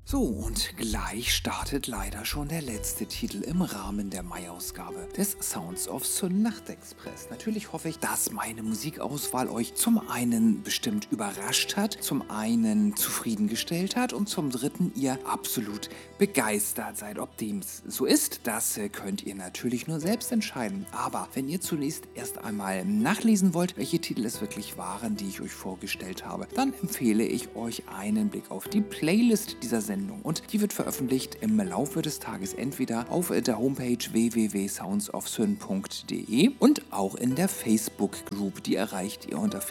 So, und gleich startet leider schon der letzte Titel im Rahmen der Mai-Ausgabe des Sounds of Sun Nachtexpress. Natürlich hoffe ich, dass meine Musikauswahl euch zum einen bestimmt überrascht hat, zum einen zufriedengestellt hat und zum dritten ihr absolut begeistert seid. Ob dem so ist, das könnt ihr natürlich nur selbst entscheiden. Aber wenn ihr zunächst erst einmal nachlesen wollt, welche Titel es wirklich waren, die ich euch vorgestellt habe, dann empfehle ich euch einen Blick auf die Playlist dieser Sendung. Und die wird veröffentlicht im Laufe des Tages entweder auf der Homepage www.soundsofsyn.de und auch in der Facebook-Group. Die erreicht ihr unter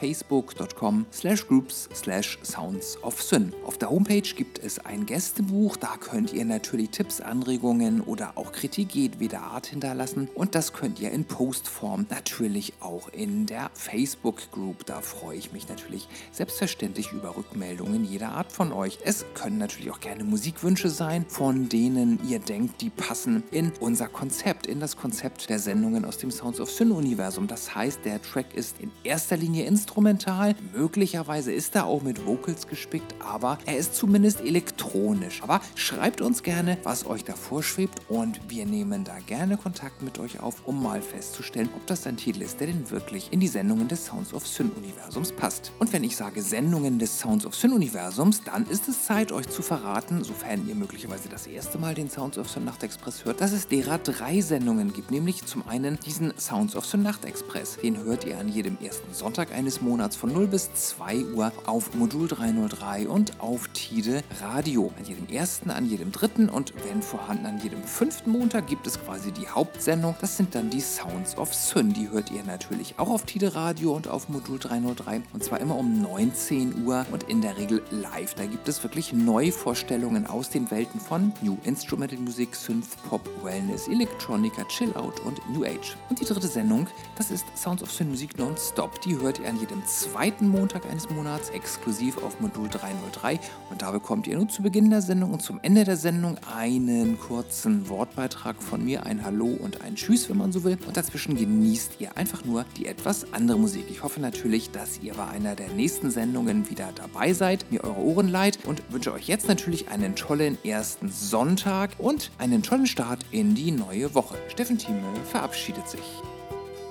facebook.com/groups/soundsofsyn. Auf der Homepage gibt es ein Gästebuch, da könnt ihr natürlich Tipps, Anregungen oder auch Kritik jedweder Art hinterlassen und das könnt ihr in Postform natürlich auch in der Facebook-Group. Da freue ich mich natürlich selbstverständlich über Rückmeldungen jeder Art von euch. Es können natürlich auch gerne Musikwünsche sein, von denen ihr denkt, die passen in unser Konzept, in das Konzept der Sendungen aus dem Sounds of Sun-Universum. Das heißt, der Track ist in erster Linie instrumental, möglicherweise ist er auch mit Vocals gespickt, aber er ist zumindest elektronisch. Aber schreibt uns gerne, was euch da vorschwebt und wir nehmen da gerne Kontakt mit euch auf, um mal festzustellen, ob das ein Titel ist, der denn wirklich in die Sendungen des Sounds of Sun-Universums passt. Und wenn ich sage Sendungen des Sounds of Sun-Universums, dann ist es Zeit, euch zu verraten, sofern ihr möglicherweise das erste Mal den Sounds of Sun Nachtexpress hört, dass es derer 3 Sendungen gibt, nämlich zum einen diesen Sounds of Sun Nachtexpress. Den hört ihr an jedem ersten Sonntag eines Monats von 0 bis 2 Uhr auf Modul 303 und auf Tide Radio. An jedem ersten, an jedem dritten und wenn vorhanden an jedem 5. Montag gibt es quasi die Hauptsendung. Das sind dann die Sounds of Sun. Die hört ihr natürlich auch auf Tide Radio und auf Modul 303 und zwar immer um 19 Uhr und in der Regel live. Da gibt es wirklich Neuvorstellungen aus den Welten von New Instrumental Musik, Synth, Pop, Wellness, Electronica, Chill Out und New Age. Und die dritte Sendung, das ist Sounds of Sun Musik Nonstop. Die hört ihr an jedem 2. Montag eines Monats exklusiv auf Modul 303 und da bekommt ihr nur zu Beginn der Sendung und zum Ende der Sendung einen kurzen Wortbeitrag von mir, ein Hallo und ein Tschüss, wenn man so will. Und dazwischen genießt ihr einfach nur die etwas andere Musik. Ich hoffe natürlich, dass ihr bei einer der nächsten Sendungen wieder dabei seid, mir eure Ohren leiht und wünsche euch jetzt natürlich einen tollen ersten Sonntag und einen tollen Start in die neue Woche. Steffen Thieme verabschiedet sich.